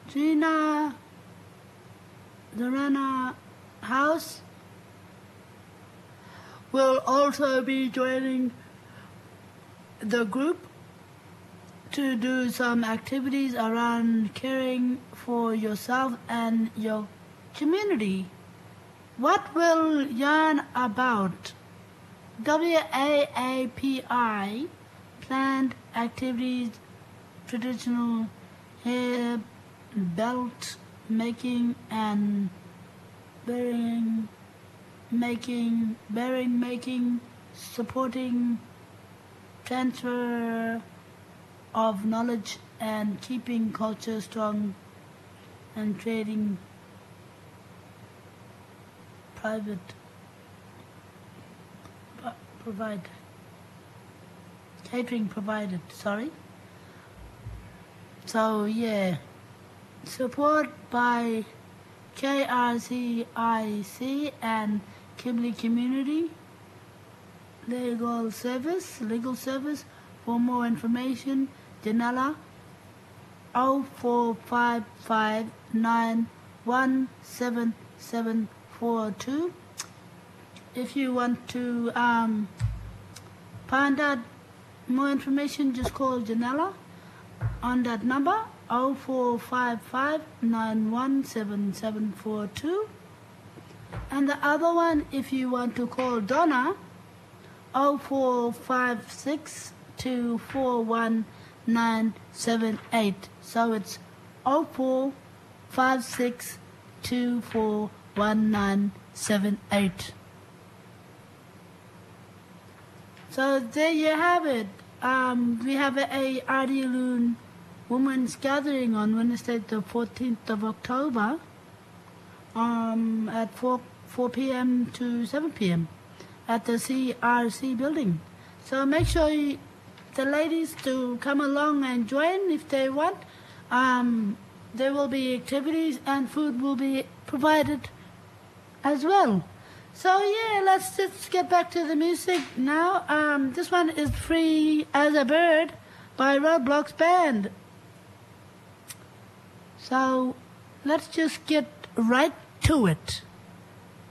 Gina Dorana House will also be joining the group to do some activities around caring for yourself and your community. What will yarn about? WAAPI planned activities, traditional hair belt making and bearing making, supporting transfer of knowledge and keeping culture strong, and trading catering provided, So yeah, support by KRCIC and Kimberley Community Legal Service. For more information, Janella 0455917742. If you want to find out more information, just call Janella on that number 0455917742. And the other one, if you want to call Donna, 0456241978. So it's 0456241978. So there you have it. We have a Ardialoon Women's Gathering on Wednesday the 14th of October at 4 p.m. to 7 p.m. at the CRC building. So make sure the ladies to come along and join if they want. There will be activities and food will be provided as well. So yeah, let's just get back to the music now. This one is Free as a Bird by Roadblocks Band. So let's just get right to it.